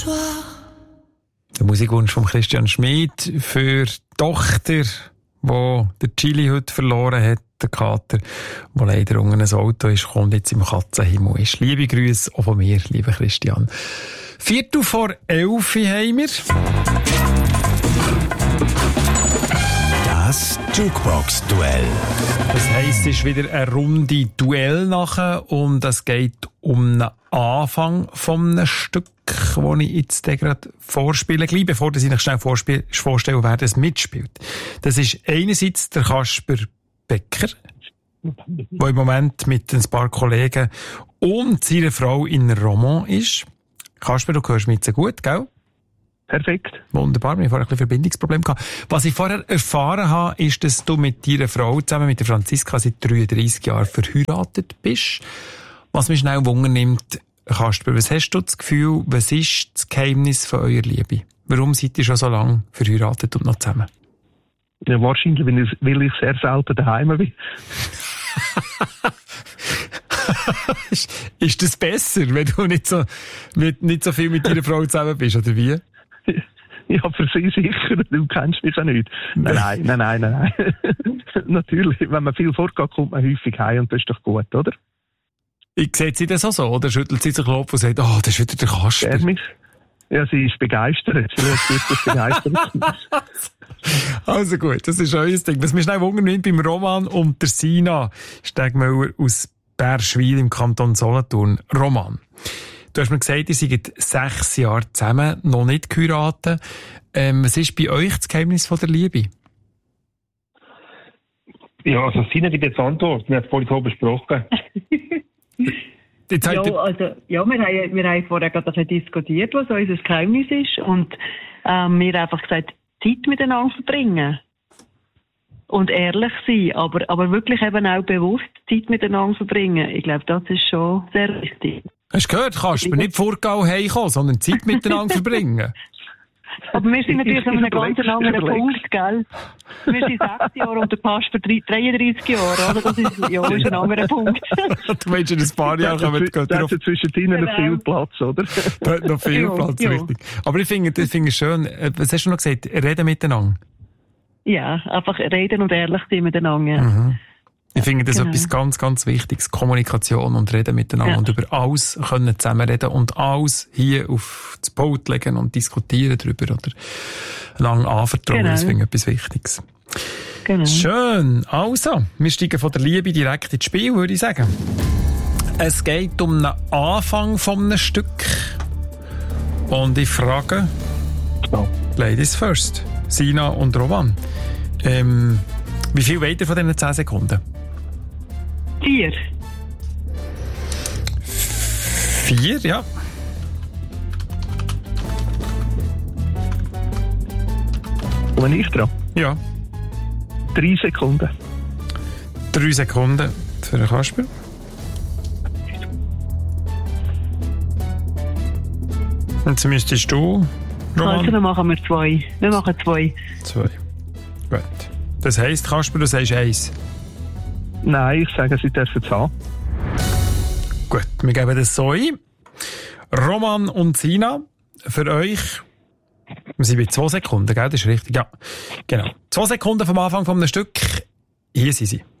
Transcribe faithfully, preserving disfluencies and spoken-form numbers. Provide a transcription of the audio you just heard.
Der Musikwunsch von Christian Schmid für die Tochter, die der Chili heute verloren hat, der Kater, der leider unter ein Auto ist, kommt jetzt im Katzenhimmel ist. Liebe Grüße auch von mir, lieber Christian. Viertel vor elf haben wir. Das Jukebox-Duell. Das heisst, es ist wieder eine Runde Duell nachher und es geht um einen Anfang von einem Stück, das ich jetzt gerade vorspiele. Gleich bevor ich euch schnell vorstelle, wer das mitspielt. Das ist einerseits der Kasper Becker, der im Moment mit ein paar Kollegen und seiner Frau in Romont ist. Kasper, du hörst mich jetzt gut, gell? Perfekt. Wunderbar, wir haben vorher ein bisschen Verbindungsproblem gehabt. Was ich vorher erfahren habe, ist, dass du mit deiner Frau zusammen, mit der Franziska, seit dreiunddreissig Jahren verheiratet bist. Was mich schnell Wunder nimmt, Kasper, was hast du das Gefühl, was ist das Geheimnis von eurer Liebe? Warum seid ihr schon so lange verheiratet und noch zusammen? Ja, wahrscheinlich, weil ich, weil ich sehr selten daheim bin. ist, ist das besser, wenn du nicht so, mit, nicht so viel mit deiner Frau zusammen bist, oder wie? Ja, für sie sicher. Du kennst mich ja nicht. Nein, nein, nein, nein, nein. Natürlich, wenn man viel vorgeht, kommt man häufig heim und das ist doch gut, oder? Ich sehe sie das auch so, oder? Schüttelt sie sich Kopf und sagt, oh, das ist wieder der Kasper. Mich? Ja, sie ist begeistert. Sie ist das begeistert. Also gut, das ist euer Ding. Was mich schnell wundert beim Roman und der Sina Stegmüller aus Bärschwil im Kanton Solothurn. Roman, du hast mir gesagt, ihr seid sechs Jahre zusammen, noch nicht geheiratet. Ähm, was ist bei euch das Geheimnis von der Liebe? Ja, also Sina wird jetzt antworten. Wir haben es vorhin so besprochen. Ja, also, ja, wir haben, wir haben vorher gerade ein bisschen diskutiert, was unser Geheimnis ist. Und ähm, wir haben einfach gesagt, Zeit miteinander verbringen. Und ehrlich sein, aber, aber wirklich eben auch bewusst Zeit miteinander verbringen. Ich glaube, das ist schon sehr wichtig. Hast du gehört, Kasper, nicht vorgau heimkommen, sondern Zeit miteinander verbringen. Aber wir sind natürlich an einem ganz anderen Punkt, gell? Wir sind sechs Jahre und der Kasper dreiunddreissig Jahre, oder? Das ist, ja, ist ein anderer Punkt. Du meinst, in ein paar Jahren kommen wir da hat zwischen ihnen noch viel Platz, oder? Da hat noch viel ja, Platz, ja. richtig. Aber ich finde, das finde ich schön. Was hast du noch gesagt? Reden miteinander. Ja, einfach reden und ehrlich sein miteinander. Mhm. Ich finde das genau. etwas ganz, ganz Wichtiges. Kommunikation und Reden miteinander. Ja. Und über alles können zusammenreden und alles hier auf das Boot legen und diskutieren darüber oder lang anvertrauen. Genau. Das finde ich etwas Wichtiges. Genau. Schön. Also, wir steigen von der Liebe direkt ins Spiel, würde ich sagen. Es geht um den Anfang von einem Stück. Und ich frage, oh. Ladies first, Sina und Roman, ähm, wie viel weiter von diesen zehn Sekunden? Vier. Vier, ja. Und wenn ich dran? Ja. Drei Sekunden. Drei Sekunden für den Kasper. Und jetzt müsstest du, Roman? Also, dann machen wir zwei. Wir machen zwei. Zwei. Gut. Das heisst, Kasper, du sagst eins. Nein, ich sage, sie dürfen es haben. Gut, wir geben das so ein. Roman und Sina, für euch, wir sind bei zwei Sekunden, gell? Das ist richtig, ja. Genau. Zwei Sekunden vom Anfang von einem Stück. Hier sind sie.